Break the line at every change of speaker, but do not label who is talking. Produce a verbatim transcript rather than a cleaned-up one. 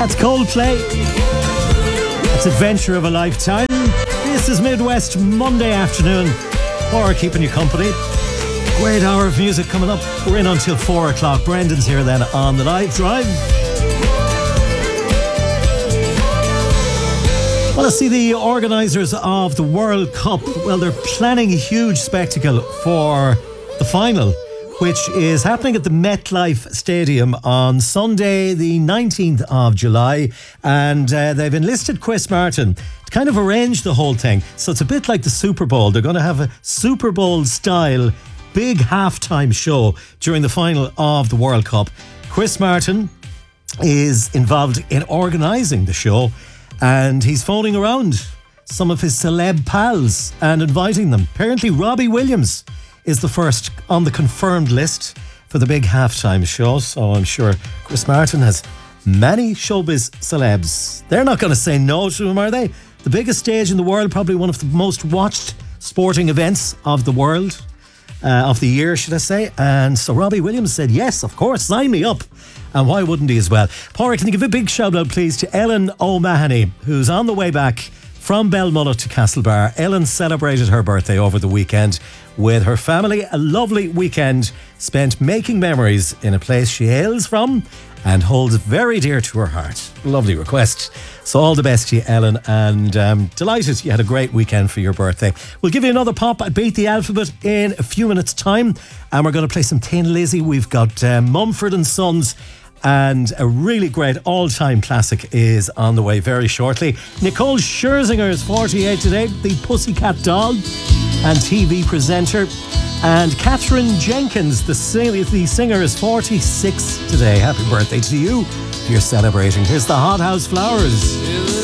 That's Coldplay. It's Adventure of a Lifetime. This is Midwest Monday afternoon. Or keeping you company. Great hour of music coming up. We're in until four o'clock. Brendan's here then on the live drive. Well, I see the organisers of the World Cup, well, they're planning a huge spectacle for the final, which is happening at the MetLife Stadium on Sunday, the nineteenth of July. And uh, they've enlisted Chris Martin to kind of arrange the whole thing. So it's a bit like the Super Bowl. They're going to have a Super Bowl style big halftime show during the final of the World Cup. Chris Martin is involved in organising the show, and he's phoning around some of his celeb pals and inviting them. Apparently Robbie Williams is the first on the confirmed list for the big halftime show, so I'm sure Chris Martin has many showbiz celebs. They're not going to say no to him, are they? The biggest stage in the world, probably one of the most watched sporting events of the world, uh, of the year, should I say. And so Robbie Williams said, yes, of course, sign me up. And why wouldn't he as well? Pádraig, can you give a big shout out, please, to Ellen O'Mahony, who's on the way back from Belmullet to Castlebar. Ellen celebrated her birthday over the weekend with her family. A lovely weekend spent making memories in a place she hails from and holds very dear to her heart. Lovely request. So all the best to you, Ellen, and um, delighted you had a great weekend for your birthday. We'll give you another pop at Beat the Alphabet in a few minutes' time, and we're going to play some Tin Lizzy. We've got um, Mumford and Sons, and a really great all-time classic is on the way very shortly. Nicole Scherzinger is forty-eight today, the Pussycat Doll and T V presenter. And Catherine Jenkins, the, sing- the singer, is forty-six today. Happy birthday to you if you're celebrating. Here's the Hot House Flowers.